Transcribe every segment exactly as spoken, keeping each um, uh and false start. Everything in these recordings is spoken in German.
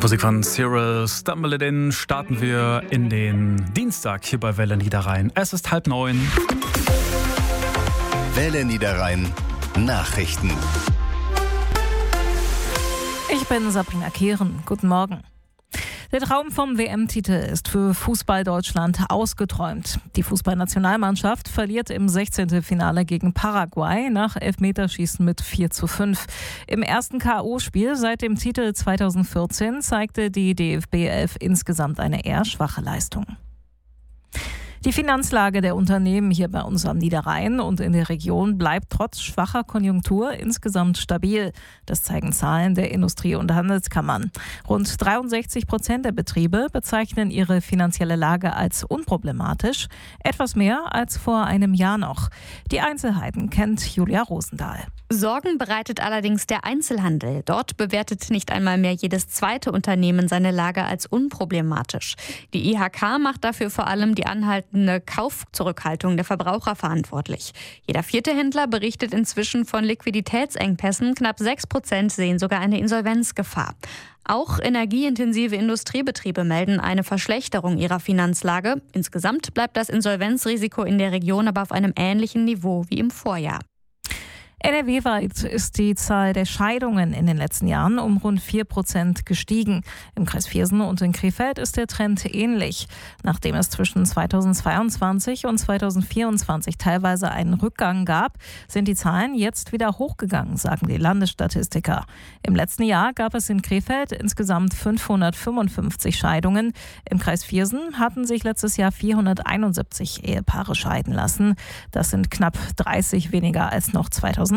Musik von Cyril Stumbledin starten wir in den Dienstag hier bei Welle Niederrhein. Es ist halb neun. Welle Niederrhein Nachrichten. Ich bin Sabrina Kehren. Guten Morgen. Der Traum vom W M-Titel ist für Fußball Deutschland ausgeträumt. Die Fußballnationalmannschaft verliert im sechzehnten Finale gegen Paraguay nach Elfmeterschießen mit vier zu fünf. Im ersten K O-Spiel seit dem Titel zweitausendvierzehn zeigte die D F B elf insgesamt eine eher schwache Leistung. Die Finanzlage der Unternehmen hier bei uns am Niederrhein und in der Region bleibt trotz schwacher Konjunktur insgesamt stabil. Das zeigen Zahlen der Industrie- und Handelskammern. Rund dreiundsechzig Prozent der Betriebe bezeichnen ihre finanzielle Lage als unproblematisch, etwas mehr als vor einem Jahr noch. Die Einzelheiten kennt Julia Rosendahl. Sorgen bereitet allerdings der Einzelhandel. Dort bewertet nicht einmal mehr jedes zweite Unternehmen seine Lage als unproblematisch. Die I H K macht dafür vor allem die anhaltende Kaufzurückhaltung der Verbraucher verantwortlich. Jeder vierte Händler berichtet inzwischen von Liquiditätsengpässen. Knapp sechs Prozent sehen sogar eine Insolvenzgefahr. Auch energieintensive Industriebetriebe melden eine Verschlechterung ihrer Finanzlage. Insgesamt bleibt das Insolvenzrisiko in der Region aber auf einem ähnlichen Niveau wie im Vorjahr. N R W-weit ist die Zahl der Scheidungen in den letzten Jahren um rund vier Prozent gestiegen. Im Kreis Viersen und in Krefeld ist der Trend ähnlich. Nachdem es zwischen zweitausendzweiundzwanzig und zweitausendvierundzwanzig teilweise einen Rückgang gab, sind die Zahlen jetzt wieder hochgegangen, sagen die Landesstatistiker. Im letzten Jahr gab es in Krefeld insgesamt fünfhundertfünfundfünfzig Scheidungen. Im Kreis Viersen hatten sich letztes Jahr vierhunderteinundsiebzig Ehepaare scheiden lassen. Das sind knapp dreißig weniger als noch zweitausendeinundzwanzig.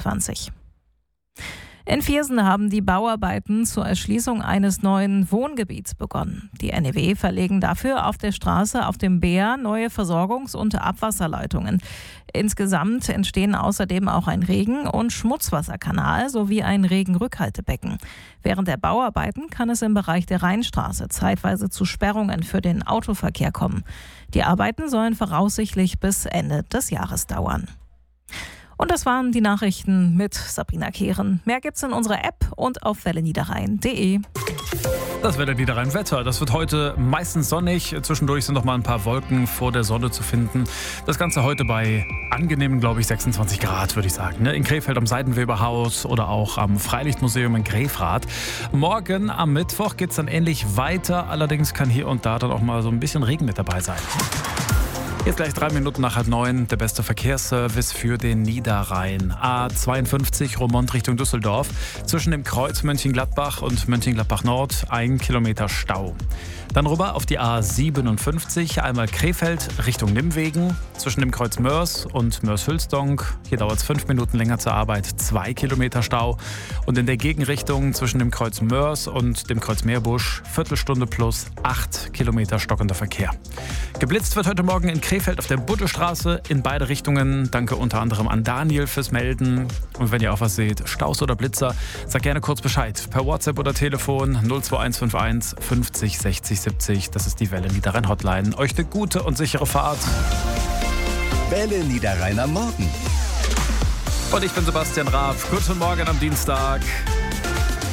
In Viersen haben die Bauarbeiten zur Erschließung eines neuen Wohngebiets begonnen. Die N E W verlegen dafür auf der Straße auf dem Bär neue Versorgungs- und Abwasserleitungen. Insgesamt entstehen außerdem auch ein Regen- und Schmutzwasserkanal sowie ein Regenrückhaltebecken. Während der Bauarbeiten kann es im Bereich der Rheinstraße zeitweise zu Sperrungen für den Autoverkehr kommen. Die Arbeiten sollen voraussichtlich bis Ende des Jahres dauern. Und das waren die Nachrichten mit Sabrina Kehren. Mehr gibt's in unserer App und auf welle niederrhein punkt de. Das Welle Niederrhein Wetter. Das wird heute meistens sonnig. Zwischendurch sind noch mal ein paar Wolken vor der Sonne zu finden. Das Ganze heute bei angenehmen, glaube ich, sechsundzwanzig Grad, würde ich sagen. In Krefeld am Seidenweberhaus oder auch am Freilichtmuseum in Grefrath. Morgen am Mittwoch geht's dann ähnlich weiter. Allerdings kann hier und da dann auch mal so ein bisschen Regen mit dabei sein. Jetzt gleich drei Minuten nach halb neun, der beste Verkehrsservice für den Niederrhein. A zweiundfünfzig Romont Richtung Düsseldorf. Zwischen dem Kreuz Mönchengladbach und Mönchengladbach Nord ein Kilometer Stau. Dann rüber auf die A siebenundfünfzig, einmal Krefeld Richtung Nimwegen. Zwischen dem Kreuz Mörs und Mörs-Hülsdonk. Hier dauert es fünf Minuten länger zur Arbeit, zwei Kilometer Stau. Und in der Gegenrichtung zwischen dem Kreuz Mörs und dem Kreuz Meerbusch Viertelstunde plus acht Kilometer stockender Verkehr. Geblitzt wird heute Morgen in Krefeld auf der Buttestraße in beide Richtungen. Danke unter anderem an Daniel fürs Melden. Und wenn ihr auch was seht, Staus oder Blitzer, sagt gerne kurz Bescheid. Per WhatsApp oder Telefon null zwei eins fünf eins fünfzig sechzig siebzig. Das ist die Welle Niederrhein Hotline. Euch eine gute und sichere Fahrt. Welle Niederrhein am Morgen. Und ich bin Sebastian Raab. Guten Morgen am Dienstag.